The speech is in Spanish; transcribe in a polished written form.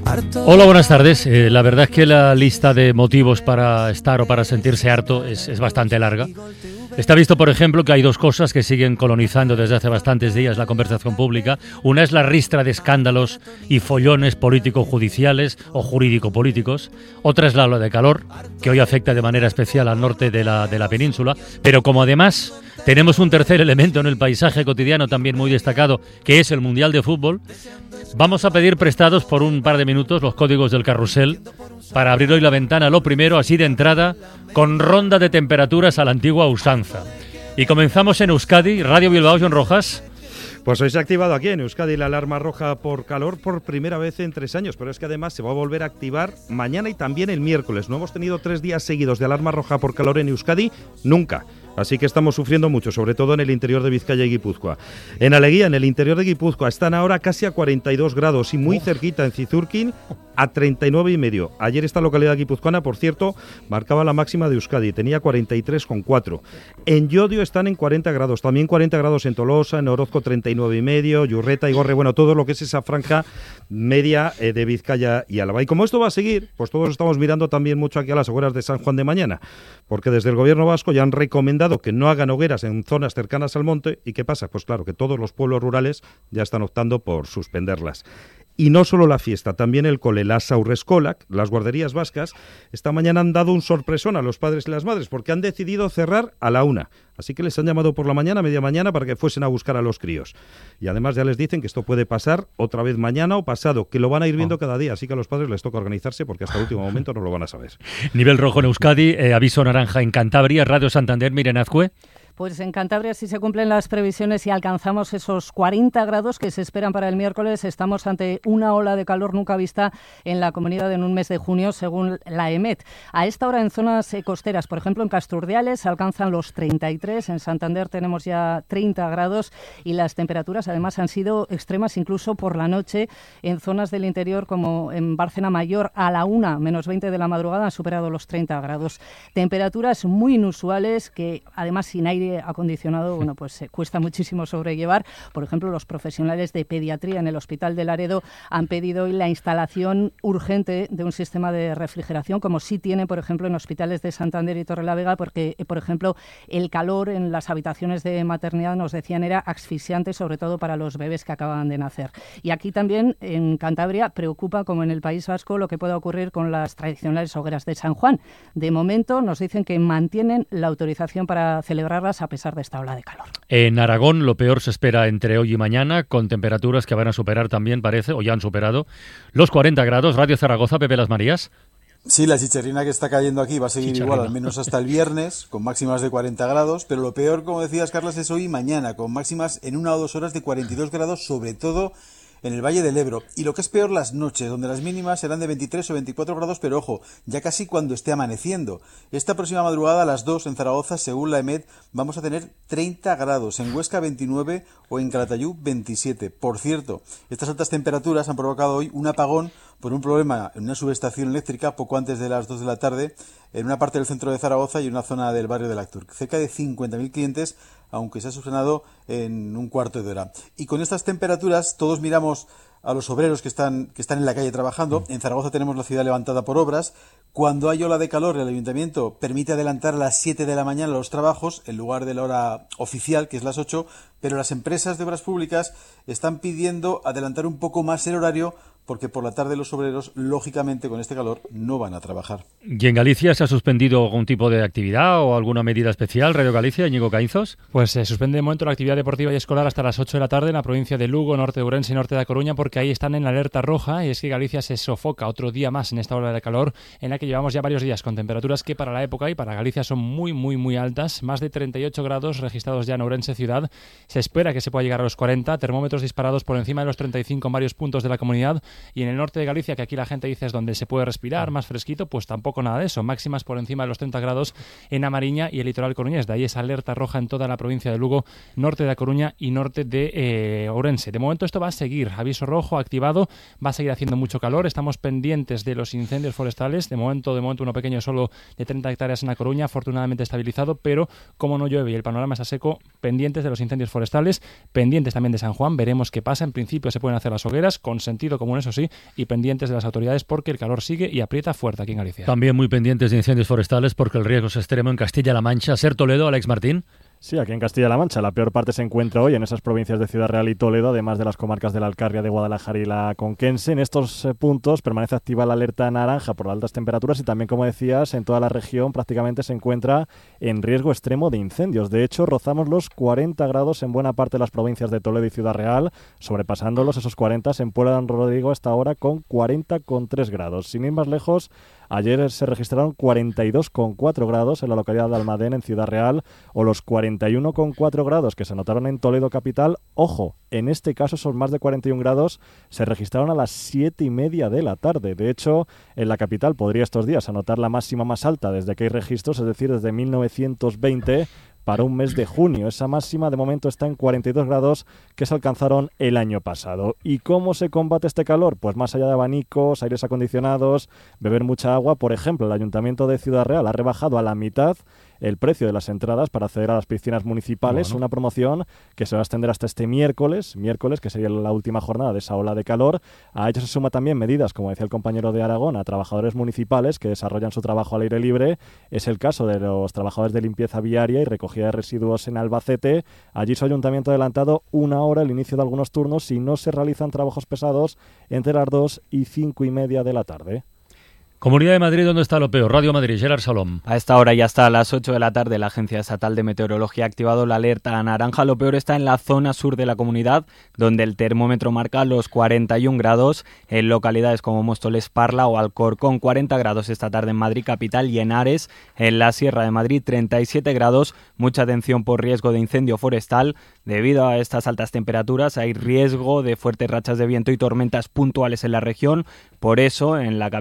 Hola, buenas tardes. La verdad es que la lista de motivos para estar o para sentirse harto es bastante larga. Está visto, por ejemplo, que hay dos cosas que siguen colonizando desde hace bastantes días la conversación pública. Una es la ristra de escándalos y follones político-judiciales o jurídico-políticos. Otra es la ola de calor, que hoy afecta de manera especial al norte de la península. Pero como además tenemos un tercer elemento en el paisaje cotidiano también muy destacado, que es el Mundial de Fútbol, vamos a pedir prestados por un par de minutos los códigos del carrusel para abrir hoy la ventana, lo primero, así de entrada, con ronda de temperaturas a la antigua usanza. Y comenzamos en Euskadi, Radio Bilbao, John Rojas. Pues hoy se ha activado aquí en Euskadi la alarma roja por calor por primera vez en 3 años, pero es que además se va a volver a activar mañana y también el miércoles. No hemos tenido 3 días seguidos de alarma roja por calor en Euskadi, nunca. Así que estamos sufriendo mucho, sobre todo en el interior de Vizcaya y Guipúzcoa. En Aleguía, en el interior de Guipúzcoa, están ahora casi a 42 grados y muy cerquita en Zizurkil a 39,5. Ayer esta localidad guipuzcoana, por cierto, marcaba la máxima de Euskadi, tenía 43,4. En Llodio están en 40 grados, también 40 grados en Tolosa, en Orozco 39,5, Yurreta y Gorre, bueno, todo lo que es esa franja media de Vizcaya y Álava. Y como esto va a seguir, pues todos estamos mirando también mucho aquí a las hogueras de San Juan de Mañana, porque desde el gobierno vasco ya han recomendado que no hagan hogueras en zonas cercanas al monte. ¿Y qué pasa? Pues claro, que todos los pueblos rurales ya están optando por suspenderlas. Y no solo la fiesta, también el cole, las haurreskolak, las guarderías vascas, esta mañana han dado un sorpresón a los padres y las madres porque han decidido cerrar a la 1. Así que les han llamado por la mañana, media mañana, para que fuesen a buscar a los críos. Y además ya les dicen que esto puede pasar otra vez mañana o pasado, que lo van a ir viendo cada día. Así que a los padres les toca organizarse porque hasta el último momento no lo van a saber. Nivel rojo en Euskadi, aviso naranja en Cantabria, Radio Santander, Miren Azcue. Pues en Cantabria, si se cumplen las previsiones y alcanzamos esos 40 grados que se esperan para el miércoles, estamos ante una ola de calor nunca vista en la comunidad en un mes de junio, según la EMET. A esta hora en zonas costeras, por ejemplo en Casturdiales, alcanzan los 33, en Santander tenemos ya 30 grados y las temperaturas además han sido extremas incluso por la noche en zonas del interior como en Bárcena Mayor a la 1, menos 20 de la madrugada han superado los 30 grados. Temperaturas muy inusuales que además sin aire acondicionado, bueno, pues cuesta muchísimo sobrellevar. Por ejemplo, los profesionales de pediatría en el Hospital de Laredo han pedido hoy la instalación urgente de un sistema de refrigeración, como sí tiene, por ejemplo, en hospitales de Santander y Torrelavega, porque, por ejemplo, el calor en las habitaciones de maternidad, nos decían, era asfixiante, sobre todo para los bebés que acaban de nacer. Y aquí también, en Cantabria, preocupa, como en el País Vasco, lo que pueda ocurrir con las tradicionales hogueras de San Juan. De momento, nos dicen que mantienen la autorización para celebrarlas a pesar de esta ola de calor. En Aragón lo peor se espera entre hoy y mañana, con temperaturas que van a superar también, parece, o ya han superado, los 40 grados. Radio Zaragoza, Pepe Las Marías. Sí, la chicharrina que está cayendo aquí va a seguir igual, al menos hasta el viernes, con máximas de 40 grados, pero lo peor, como decías, Carlos, es hoy y mañana, con máximas en 1 o 2 horas de 42 grados, sobre todo en el Valle del Ebro. Y lo que es peor, las noches, donde las mínimas serán de 23 o 24 grados, pero ojo, ya casi cuando esté amaneciendo. Esta próxima madrugada a las 2 en Zaragoza, según la EMET, vamos a tener 30 grados, en Huesca 29 o en Calatayud 27. Por cierto, estas altas temperaturas han provocado hoy un apagón por un problema en una subestación eléctrica poco antes de las 2 de la tarde en una parte del centro de Zaragoza y en una zona del barrio de Lactur. Cerca de 50.000 clientes, aunque se ha subsanado en un cuarto de hora. Y con estas temperaturas todos miramos a los obreros que están en la calle trabajando. En Zaragoza tenemos la ciudad levantada por obras. Cuando hay ola de calor, el ayuntamiento permite adelantar a las 7 de la mañana los trabajos en lugar de la hora oficial, que es las 8, pero las empresas de obras públicas están pidiendo adelantar un poco más el horario porque por la tarde los obreros, lógicamente, con este calor, no van a trabajar. ¿Y en Galicia se ha suspendido algún tipo de actividad o alguna medida especial? Radio Galicia, Íñigo Caínzos. Pues se suspende de momento la actividad deportiva y escolar hasta las 8 de la tarde en la provincia de Lugo, norte de Ourense y norte de A Coruña, porque ahí están en alerta roja, y es que Galicia se sofoca otro día más en esta ola de calor, en la que llevamos ya varios días con temperaturas que para la época y para Galicia son muy, muy, muy altas. Más de 38 grados registrados ya en Ourense ciudad. Se espera que se pueda llegar a los 40, termómetros disparados por encima de los 35 en varios puntos de la comunidad. Y en el norte de Galicia, que aquí la gente dice es donde se puede respirar, más fresquito, pues tampoco nada de eso. Máximas por encima de los 30 grados en A Mariña y el litoral coruñés. De ahí es alerta roja en toda la provincia de Lugo, norte de A Coruña y norte de Ourense. De momento esto va a seguir. Aviso rojo activado. Va a seguir haciendo mucho calor. Estamos pendientes de los incendios forestales. De momento uno pequeño solo de 30 hectáreas en A Coruña, afortunadamente estabilizado, pero como no llueve y el panorama está seco, pendientes de los incendios forestales, pendientes también de San Juan. Veremos qué pasa. En principio se pueden hacer las hogueras con sentido común, eso eso sí, y pendientes de las autoridades porque el calor sigue y aprieta fuerte aquí en Galicia. También muy pendientes de incendios forestales porque el riesgo es extremo en Castilla-La Mancha. Ser Toledo, Alex Martín. Sí, aquí en Castilla-La Mancha la peor parte se encuentra hoy en esas provincias de Ciudad Real y Toledo, además de las comarcas de la Alcarria, de Guadalajara y la Conquense. En estos puntos permanece activa la alerta naranja por altas temperaturas y también, como decías, en toda la región prácticamente se encuentra en riesgo extremo de incendios. De hecho, rozamos los 40 grados en buena parte de las provincias de Toledo y Ciudad Real, sobrepasándolos esos 40 en Puebla de Don Rodrigo hasta ahora con 40,3 grados. Sin ir más lejos, ayer se registraron 42,4 grados en la localidad de Almadén, en Ciudad Real, o los 41,4 grados que se anotaron en Toledo capital. Ojo, en este caso esos más de 41 grados se registraron a las 7:30 de la tarde. De hecho, en la capital podría estos días anotar la máxima más alta desde que hay registros, es decir, desde 1920, para un mes de junio. Esa máxima de momento está en 42 grados que se alcanzaron el año pasado. ¿Y cómo se combate este calor? Pues más allá de abanicos, aires acondicionados, beber mucha agua. Por ejemplo, el Ayuntamiento de Ciudad Real ha rebajado a la mitad el precio de las entradas para acceder a las piscinas municipales, una promoción que se va a extender hasta este miércoles, que sería la última jornada de esa ola de calor. A ello se suma también medidas, como decía el compañero de Aragón, a trabajadores municipales que desarrollan su trabajo al aire libre. Es el caso de los trabajadores de limpieza viaria y recogida de residuos en Albacete. Allí su ayuntamiento ha adelantado 1 hora el inicio de algunos turnos y no se realizan trabajos pesados entre las 2 y 5:30 de la tarde. Comunidad de Madrid, ¿dónde está lo peor? Radio Madrid, Gerard Salom. A esta hora y hasta a las 8 de la tarde la Agencia Estatal de Meteorología ha activado la alerta naranja. Lo peor está en la zona sur de la comunidad, donde el termómetro marca los 41 grados en localidades como Móstoles, Parla o Alcorcón. 40 grados esta tarde en Madrid capital y en Ares, en la Sierra de Madrid, 37 grados. Mucha atención por riesgo de incendio forestal. Debido a estas altas temperaturas hay riesgo de fuertes rachas de viento y tormentas puntuales en la región. Por eso, en la capital